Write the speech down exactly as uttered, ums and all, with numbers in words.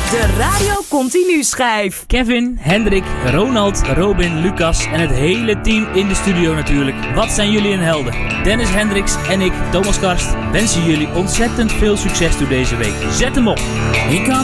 De Radio Continu schijf. Kevin, Hendrik, Ronald, Robin, Lucas en het hele team in de studio natuurlijk. Wat zijn jullie een helden? Dennis Hendricks en ik, Thomas Karst, wensen jullie ontzettend veel succes toe deze week. Zet hem op. Ik kan